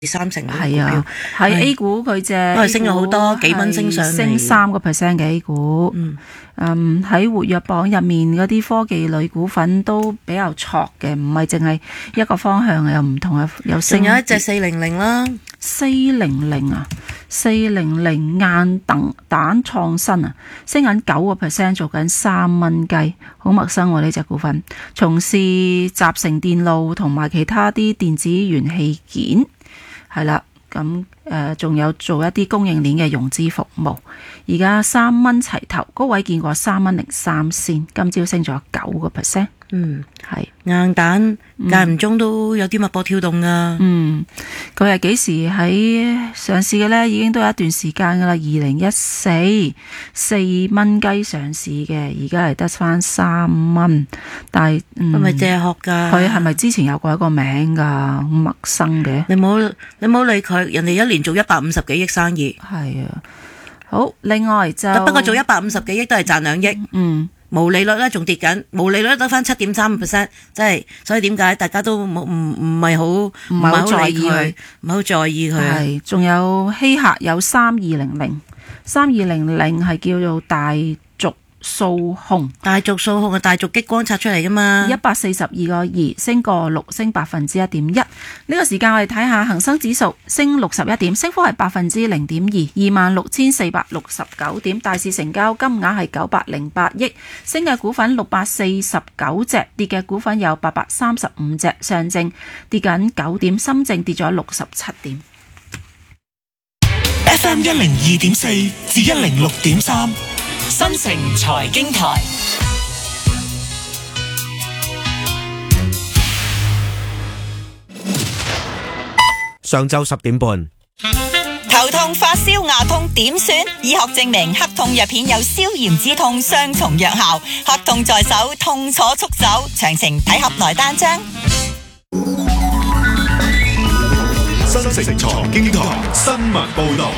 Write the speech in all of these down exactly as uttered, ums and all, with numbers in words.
三成嘅股係票。 啊，喺 A 股佢隻都係升咗好多幾蚊升上嚟升三個 percent 嘅 A 股。 嗯嗯，喺活躍榜入面嗰啲科技類股份都比較挫嘅，唔係淨係一個方向，有唔同嘅，有升。 仲有一隻四零零啦， 四零零啊，四零零硬燉蛋創新啊，升緊九個 percent，做緊三蚊雞，好陌生喎呢隻股份。從事集成電路同埋其他啲電子元器件，係啦，咁誒仲有做一啲供應鏈嘅融資服務。而家三蚊齊頭，高位見過三蚊零三仙，今朝升咗九個 percent。 嗯， 係硬蛋間唔中都有啲脈搏跳動噶。 嗯，佢係幾時喺上市嘅呢？已經都有一段時間噶啦，二零一四四蚊雞上市嘅，而家係得翻三蚊。但係係咪借殼噶？ 佢係咪之前有過一個名噶？好陌生嘅。 你冇你冇理佢，人哋一年做一百五十幾億生意。 係啊，好，另外就不過做一百五十幾億都係賺兩億。 嗯。 毛利率咧仲跌緊，毛利率得翻七點三 percent， 即係所以點解大家都冇唔唔係好唔係好在意佢， 唔係好在意佢。 係，仲有希客有三二零零，三二零零係叫做大族數控， 大族數控係大族激光拆出嚟噶嘛， 一百四十二個二，升個六，升百分之一點一。呢個時間我哋睇下恒生指數升六十一點，升幅係百分之零點二，二萬六千四百六十九點。大市成交金額係九百零八億，升嘅股份六百四十九隻，跌嘅股份有八百三十五隻。上證跌緊九點，深證跌咗六十七點。 F M 一零二點四至一零六點三。新城財經台， 上晝十點半。 頭痛、發燒、牙痛點算？醫學證明黑痛藥片有消炎止痛雙重藥效，黑痛在手，痛楚速走。詳情睇盒內單張。 新城財經台新聞報道。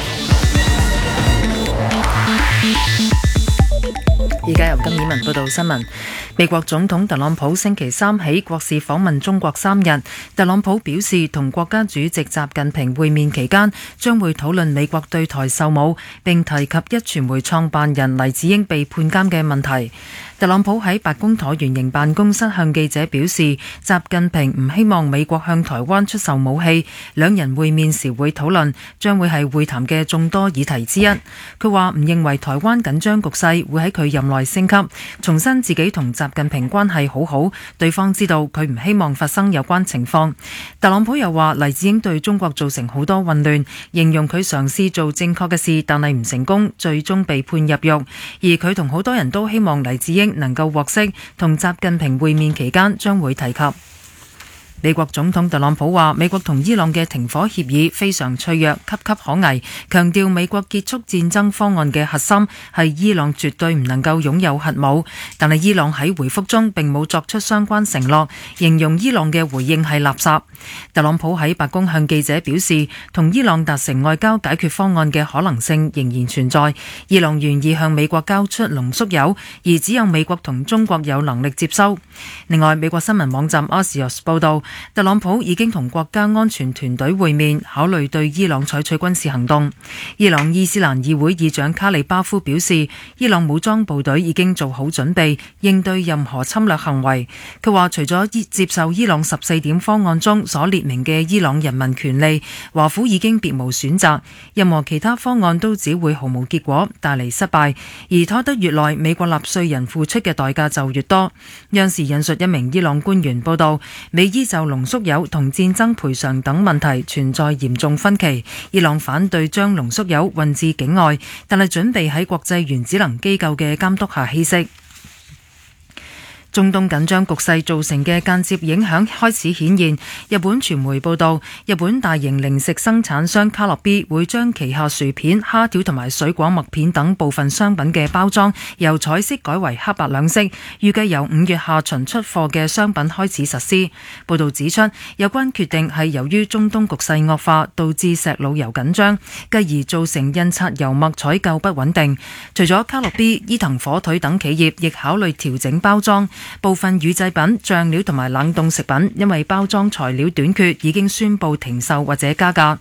而家由金燕文報道新聞。美國總統特朗普星期三起國事訪問中國三日。特朗普表示，同國家主席習近平會面期間，將會討論美國對台售武，並提及一傳媒創辦人黎智英被判監嘅問題。特朗普喺白宮橢圓形辦公室向記者表示，習近平唔希望美國向台灣出售武器，兩人會面時會討論，將會係會談嘅眾多議題之一。佢話唔認為台灣緊張局勢會喺佢任內升級，重申自己同習近平關係好好，對方知道佢唔希望發生有關情況。特朗普又話黎智英對中國造成好多混亂，形容佢嘗試做正確嘅事，但係唔成功，最終被判入獄。而佢同好多人都希望黎智英能夠獲釋，同習近平會面期間將會提及。美國總統特朗普話，美國同伊朗嘅停火協議非常脆弱，岌岌可危，強調美國結束戰爭方案嘅核心係伊朗絕對唔能夠擁有核武，但係伊朗喺回覆中並冇作出相關承諾，形容伊朗嘅回應係垃圾。特朗普喺白宮向記者表示，同伊朗達成外交解決方案嘅可能性仍然存在，伊朗願意向美國交出濃縮鈾，而只有美國同中國有能力接收。另外，美國新聞網站 Axios 報道，特朗普已經同國家安全團隊會面，考慮對伊朗採取軍事行動。伊朗伊斯蘭議會議長卡里巴夫表示，伊朗武裝部隊已經做好準備，應對任何侵略行為。佢話除咗接受伊朗十四點方案中所列明嘅伊朗人民權利，華府已經別無選擇，任何其他方案都只會毫無結果，帶嚟失敗，而拖得越耐，美國納稅人付出嘅代價就越多。央視引述一名伊朗官員報道，美伊就濃縮鈾同戰爭賠償等問題存在嚴重分歧，伊朗反對將濃縮鈾運至境外，但係準備喺國際原子能機構嘅監督下稀釋。中東緊張局勢造成嘅間接影響開始顯現。日本傳媒報道，日本大型零食生產商卡樂 B 會將旗下薯片、蝦條同埋水果麥片等部分商品嘅包裝由彩色改為黑白兩色，預計由五月下旬出貨嘅商品開始實施。報道指出，有關決定係由於中東局勢惡化，導致石油油緊張，繼而造成印刷油墨採購不穩定。除咗卡樂 B、伊藤火腿等企業亦考慮調整包裝。部分乳製品、醬料同埋冷凍食品因為包裝材料短缺，已經宣布停售或者加價。